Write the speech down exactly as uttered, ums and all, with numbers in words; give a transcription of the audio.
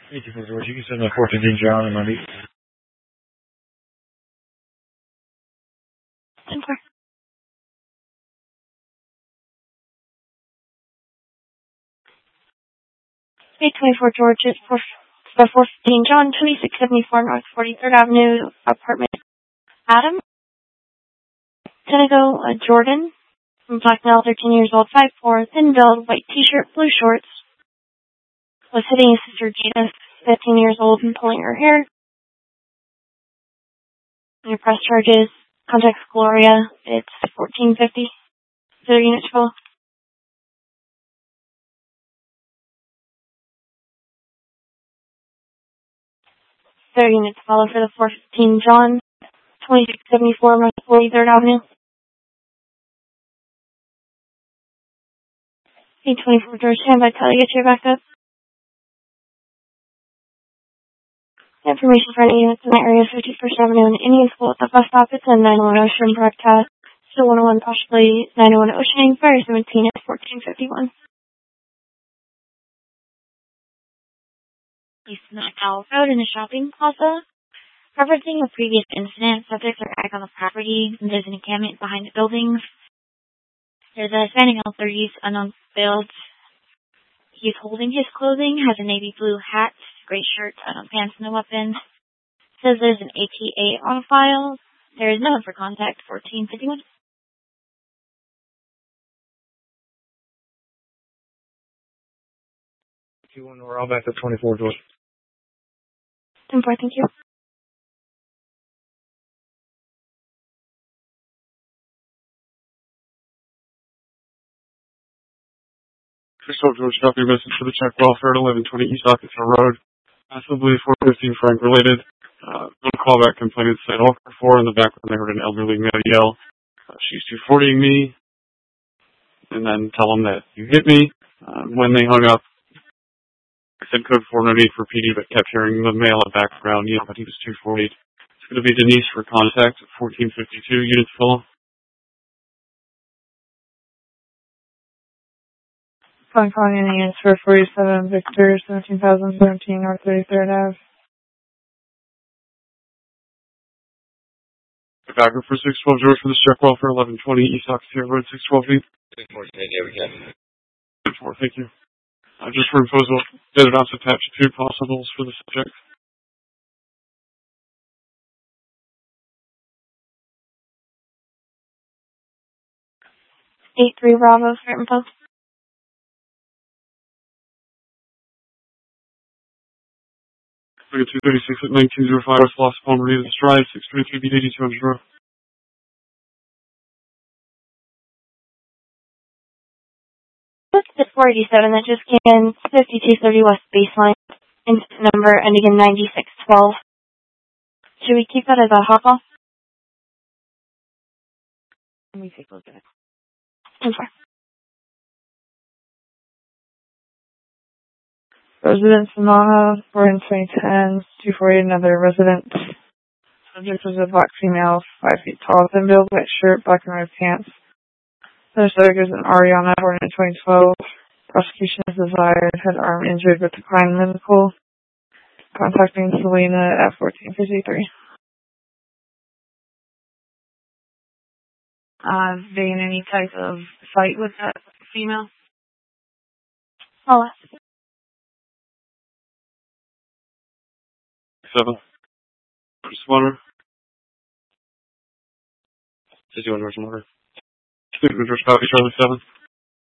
Thank you for George. You can send my fourteen John and Monday. eight twenty-four George is for fourteen John, twenty-six seventy-four North forty-third Avenue, apartment Adam. Senego uh, Jordan, black male, thirteen years old, five foot four, thin build, white t-shirt, blue shorts. Was hitting his sister Jada, fifteen years old, and pulling her hair. Your press charges, contacts Gloria, it's fourteen fifty. Zero units full. Zero units follow for the fourteen John, twenty-six seventy-four North forty-third Avenue. eight twenty-four George, standby till I get you back up. Information for any units in the area is fifty-first Avenue and Indian School at the bus stop. It's a nine oh one Ocean broadcast. Still one oh one, possibly nine oh one Ocean, Fire seventeen at fourteen fifty-one. East McDowell Road in the shopping plaza. Referencing a previous incident, subjects are back on the property, and there's an encampment behind the buildings. There's a standing L thirties, unknown build. He's holding his clothing, has a navy blue hat, gray shirt, unknown pants, no weapons. Says there's an A T A on file. There is no one for contact, fourteen fifty-one. We're all back at twenty-four George. ten four, thank you. Crystal George, copy your message for the check welfare at eleven twenty East Arkansas Road. Possibly four fifteen Frank related. Uh, one callback complainant said all four in the back when they heard an elderly male yell, uh, she's two fortying me, and then tell them that you hit me. Uh, when they hung up, I said code four, no need for P D, but kept hearing the male in the background yell, but he was two forty. It's going to be Denise for contact at fourteen fifty-two, units full. Phone calling in units for forty-seven Victor, seventeen thousand seventeen North thirty-third Avenue. Backer for six twelve George for the check welfare, eleven twenty East Oxford Road, six twelve feet. six fourteen, yeah, we can. six four, thank you. Uh, just for proposal, data dots attached to possibles for the subject. eight three Bravo, certain post. two thirty-six at nineteen oh five West Los Palmerita Stride, six twenty-two beat eighty-two hundred row. That's the four eighty-seven that just came in, fifty-two thirty West Baseline, and number ending in ninety-six twelve. Should we keep that as a hot call? Let me take a look at it. ten four. Resident Samaha, born in twenty ten, two forty, another resident. Subject was a black female, five feet tall, thin build, white shirt, black and red pants. Another subject is an Ariana, born in twenty twelve. Prosecution is desired, had arm injured but declined medical. Contacting Selena at fourteen fifty-three. Uh, they in any type of fight with that female? I'll ask. Seven. Smarter. fifty-one North Smarter. George copy, Charlie seven.